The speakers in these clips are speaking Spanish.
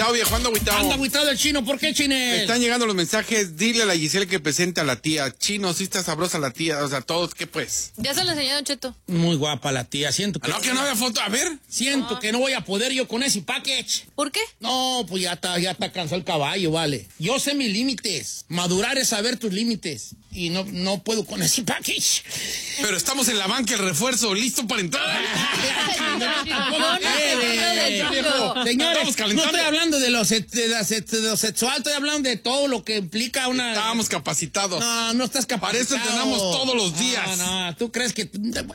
agüitado, viejo, ando agüitado. Anda agüitado el Chino, ¿por qué, Chines? Están llegando los mensajes, dile a la Giselle que presente a la tía. Chino, sí está sabrosa la tía, o sea, todos, ¿qué pues? Ya se lo enseñó Don Cheto. Muy guapa la tía, siento que... No, que no había foto, a ver. Siento que no voy a poder yo con ese package. ¿Por qué? No, pues ya está cansado el caballo, vale. Yo sé mis límites. Madurar es saber tus límites. Y no puedo con ese package. Pero estamos en la banca, el refuerzo, listo para entrar. Señores, no estoy hablando de lo sexual, estoy hablando de todo lo que implica una... Estábamos capacitados. No estás capacitado. Para eso entrenamos todos los días. No, tú crees que...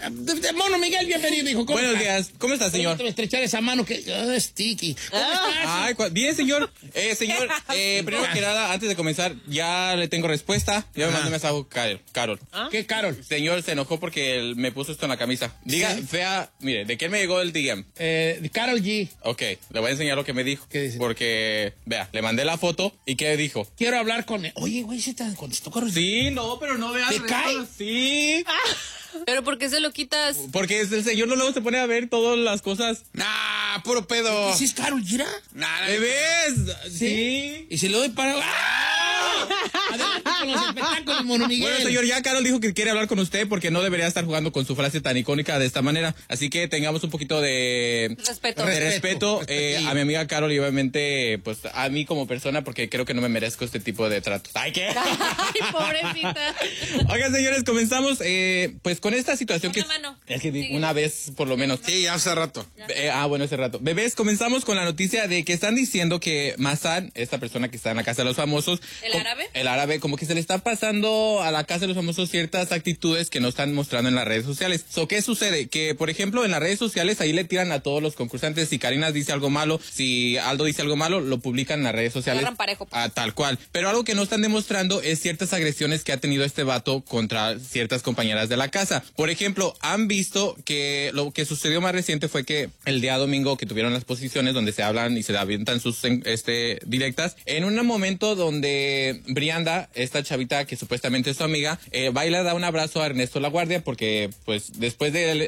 Mono Miguel, bienvenido, hijo. Buenos días. ¿Cómo está, señor? Estrechar esa mano que... sticky. ¿Cómo estás? Ay, bien, señor. Señor, primero que nada, antes de comenzar, ya le tengo respuesta. Ya me mandó un mensaje Carol. ¿Qué, Carol? Señor, se enojó porque él me puso esto en la camisa. Diga, fea, mire, ¿de quién me llegó el DM? Carol G. Ok, le voy a enseñar lo que me dijo. ¿Qué dice? Porque, vea, le mandé la foto y ¿qué dijo? Quiero hablar con él. Oye, güey, ¿se te contestó, Carol? Sí, no, pero no veas. ¿Te cae? Sí. ¿Pero por qué se lo quitas? Porque el señor luego se pone a ver todas las cosas. Nah, puro pedo. ¿Sí es Carol Gira? Nah, ¿Me ves? Sí. Y si le doy para... ¡Ah! Adelante con los espectáculos, Mono Miguel. Bueno, señor, ya Carol dijo que quiere hablar con usted porque no debería estar jugando con su frase tan icónica de esta manera. Así que tengamos un poquito de Respeto. respeto a mi amiga Carol y obviamente pues a mí como persona porque creo que no me merezco este tipo de tratos. ¡Ay, qué! Ay, pobrecita. Oigan, señores, comenzamos pues con esta situación Una que... mano. Es que una vez por lo menos. Sí, hace rato. Bueno, hace rato. Bebés, comenzamos con la noticia de que están diciendo que Masan, esta persona que está en la Casa de los Famosos... El árabe, como que se le está pasando a la Casa de los Famosos ciertas actitudes que no están mostrando en las redes sociales. ¿Qué sucede? Que, por ejemplo, en las redes sociales ahí le tiran a todos los concursantes. Si Karina dice algo malo, si Aldo dice algo malo, lo publican en las redes sociales. Agarran parejo, pues. Tal cual. Pero algo que no están demostrando es ciertas agresiones que ha tenido este vato contra ciertas compañeras de la casa. Por ejemplo, han visto que lo que sucedió más reciente fue que el día domingo que tuvieron las posiciones donde se hablan y se avientan sus directas, en un momento donde Brianda, esta chavita que supuestamente es su amiga, va y le da un abrazo a Ernesto Laguardia porque pues después de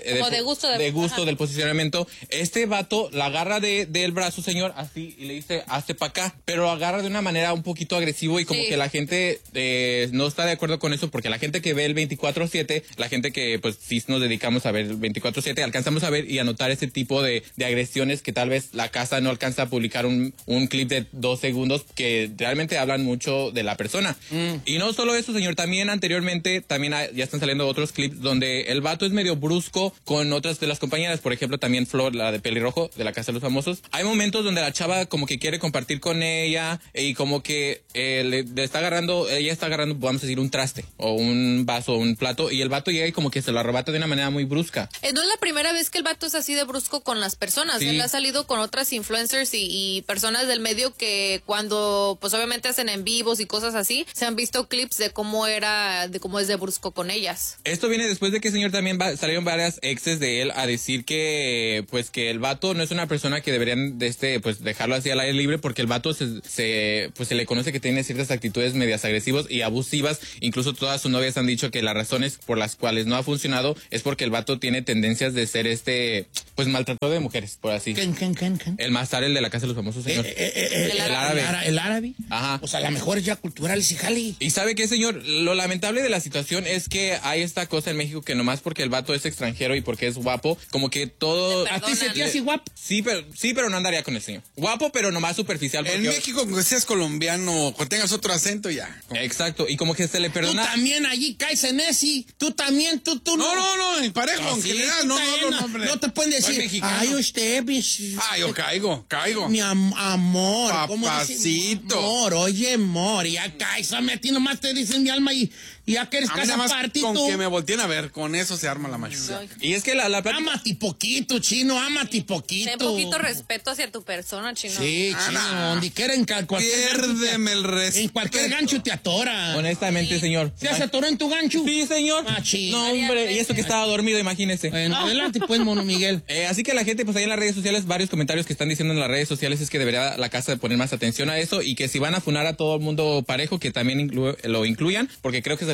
gusto del posicionamiento, este vato la agarra del brazo, señor, así, y le dice, hazte para acá, pero lo agarra de una manera un poquito agresivo y como que la gente no está de acuerdo con eso porque la gente que ve el 24/7, la gente que pues sí nos dedicamos a ver el 24/7, alcanzamos a ver y a notar ese tipo de agresiones que tal vez la casa no alcanza a publicar un clip de 2 segundos que realmente hablan mucho de la persona. Y no solo eso, señor, también anteriormente ya están saliendo otros clips donde el vato es medio brusco con otras de las compañeras, por ejemplo también Flor, la de pelirrojo de la Casa de los Famosos. Hay momentos donde la chava como que quiere compartir con ella y como que ella está agarrando, vamos a decir, un traste o un vaso o un plato y el vato llega y como que se lo arrebata de una manera muy brusca. No es la primera vez que el vato es así de brusco con las personas. Sí. Él ha salido con otras influencers y personas del medio que cuando pues obviamente hacen en vivos y cosas así, se han visto clips de cómo es de brusco con ellas. Esto viene después de que, señor, también salieron varias exes de él a decir que pues que el vato no es una persona que deberían pues dejarlo así al aire libre porque el vato se le conoce que tiene ciertas actitudes medias agresivas y abusivas. Incluso todas sus novias han dicho que las razones por las cuales no ha funcionado es porque el vato tiene tendencias de ser pues maltratador de mujeres, por así. ¿Quién? El Mastar, el de la Casa de los Famosos, señor. El árabe. El árabe. Ajá. O sea, la mejor ya cultural y jali. Y ¿sabe qué, señor? Lo lamentable de la situación es que hay esta cosa en México que nomás porque el vato es extranjero y porque es guapo, como que todo... ¿A ti se te hace guapo? Sí, pero no andaría con el señor. Guapo, pero nomás superficial. En México, que seas colombiano, que tengas otro acento, ya. Exacto, y como que se le perdona... Tú también allí caes en ese. Tú también, tú No, en parejo, no, en sí, general, hombre. No te pueden decir, ay, usted, yo caigo. Mi amor. Papacito. Amor, oye, amor, ya caes. A ti nomás te dicen mi alma y ya que eres casa partito. Con que me volteen a ver, con eso se arma la mayoría. Y es que la plática... Ámate poquito, Chino, ámate poquito. Ten poquito respeto hacia tu persona, Chino. Sí, Chino, donde quiera, piérdeme el respeto. En cualquier gancho te atora. Honestamente, señor. ¿Se atoró en tu gancho? Sí, señor. Chino. No, hombre, y esto que estaba dormido, imagínese. Bueno, adelante pues, Mono Miguel. Así que la gente, pues ahí en las redes sociales, varios comentarios que están diciendo en las redes sociales es que debería la casa poner más atención a eso y que si van a funar a todo el mundo parejo, que también lo incluyan, porque creo que se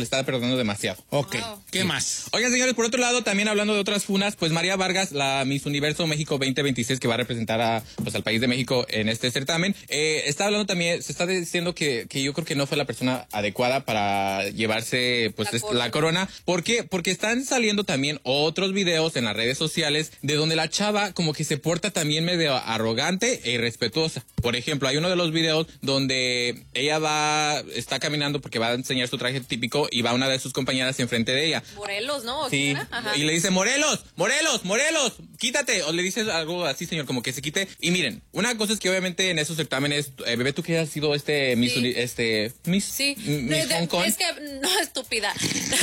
le está perdonando demasiado. Ok, Wow. ¿qué más? Oigan, señores, por otro lado, también hablando de otras funas, pues María Vargas, la Miss Universo México 2026, que va a representar al país de México en este certamen, está hablando también, se está diciendo que yo creo que no fue la persona adecuada para llevarse pues la corona. ¿Por qué? Porque están saliendo también otros videos en las redes sociales de donde la chava como que se porta también medio arrogante e irrespetuosa. Por ejemplo, hay uno de los videos donde ella está caminando porque va a enseñar su traje típico y va una de sus compañeras enfrente de ella. Morelos, ¿no? Sí, Ajá. y le dice, Morelos, quítate. O le dice algo así, señor, como que se quite. Y miren, una cosa es que obviamente en esos certámenes, bebé, tú que has sido Miss, Miss, Sí. Miss Hong Kong. Es que, no, estúpida.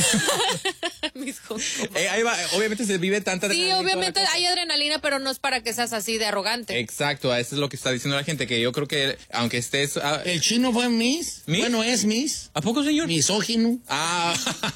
Miss Hong Kong. Ahí va, obviamente se vive tanta Sí, adrenalina y toda la obviamente cosa. hay adrenalina, pero no es para que seas así de arrogante. Exacto, eso es lo que está diciendo la gente, que yo creo que aunque estés... ¿El chino fue Miss? ¿Miss? Bueno, es Miss. ¿A poco, señor? Misógino. Ah,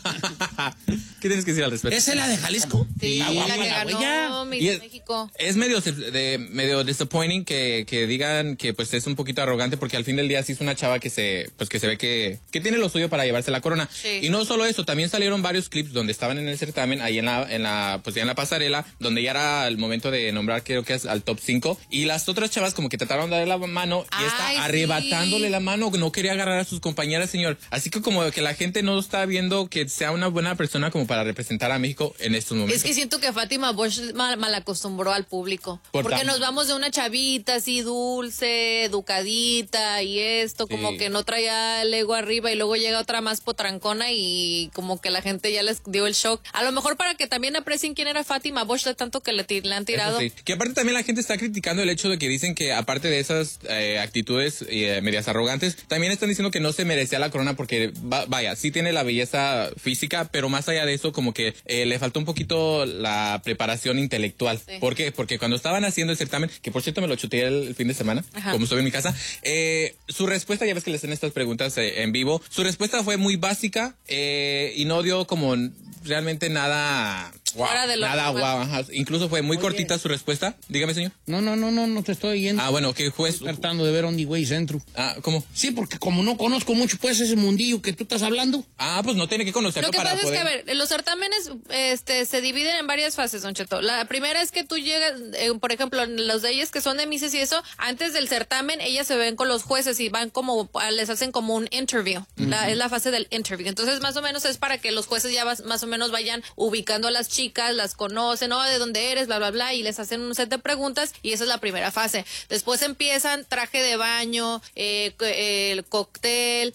¿qué tienes que decir al respecto? ¿Esa es la de Jalisco? Sí, Está guapa la que la ganó güeya. Miss Y es- México. Es medio disappointing que digan que pues es un poquito arrogante, porque al fin del día sí es una chava que se ve que tiene lo suyo para llevarse la corona. Sí. Y no solo eso, también salieron varios clips donde estaban en el certamen, ahí en la pasarela, donde ya era el momento de nombrar, creo que es al top 5, y las otras chavas como que trataron de darle la mano y Ay, está sí. arrebatándole la mano, no quería agarrar a sus compañeras, señor. Así que como que la gente no está viendo que sea una buena persona como para representar a México en estos momentos. Es que siento que Fátima Bosch mal acostumbró al público. Porque nos vamos de una chavita así dulce, educadita y esto, como Sí. que no traía el ego arriba y luego llega otra más potrancona y como que la gente ya les dio el shock. A lo mejor para que también aprecien quién era Fátima Bosch de tanto que le han tirado. Eso sí. Que aparte también la gente está criticando el hecho de que dicen que aparte de esas actitudes medias arrogantes, también están diciendo que no se merecía la corona porque, vaya, sí tiene la belleza física, pero más allá de eso como que le faltó un poquito la preparación intelectual. Sí. ¿Por qué? Porque cuando estaban haciendo el certamen, que por cierto me lo chuteé el fin de semana, Ajá. como estuve en mi casa, su respuesta, ya ves que le hacen estas preguntas en vivo, su respuesta fue muy básica y no dio como realmente nada... Wow, Fuera de lo nada normal. guau, ajá. Incluso fue muy cortita su respuesta. Dígame, señor. No te estoy oyendo. Ah, bueno, que juez... Estoy tratando de ver Only Way Centro. Ah, ¿cómo? Sí, porque como no conozco mucho, pues, ese mundillo que tú estás hablando. Ah, pues no tiene que conocerlo Lo que para pasa poder... es que, a ver, los certámenes se dividen en varias fases, Don Cheto. La primera es que tú llegas, por ejemplo, los de ellas que son de Misses y eso, antes del certamen, ellas se ven con los jueces y van como, les hacen como un interview. Es la fase del interview. Entonces, más o menos es para que los jueces ya más o menos vayan ubicando a las chicas, las conocen, ¿no? De dónde eres, bla, bla, bla, y les hacen un set de preguntas y esa es la primera fase. Después empiezan traje de baño, el cóctel,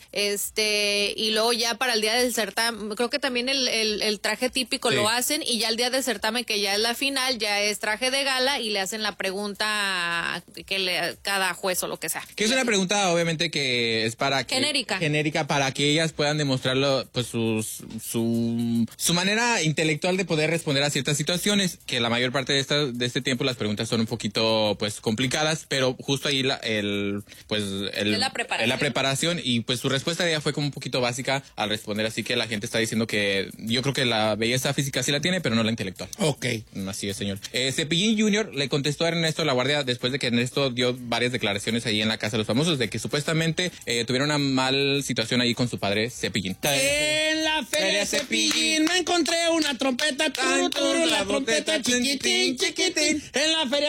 y luego ya para el día del certamen, creo que también el traje típico Sí. lo hacen y ya el día del certamen, que ya es la final, ya es traje de gala y le hacen la pregunta cada juez o lo que sea. Que es una pregunta, obviamente, que es para... Genérica, para que ellas puedan demostrarlo, pues, su manera intelectual de poder responder a ciertas situaciones, que la mayor parte de este tiempo las preguntas son un poquito, pues, complicadas, pero justo ahí Es la preparación. es la preparación y, pues, su respuesta de ella fue como un poquito básica al responder, así que la gente está diciendo que yo creo que la belleza física sí la tiene, pero no la intelectual. Ok. Así es, señor. Cepillín Jr. le contestó a Ernesto La Guardia después de que Ernesto dio varias declaraciones ahí en la Casa de los Famosos de que supuestamente tuvieron una mal situación ahí con su padre Cepillín. En la feria Cepillín me encontré una trompeta, turu, turu, la trompeta chiquitín, chiquitín. En la feria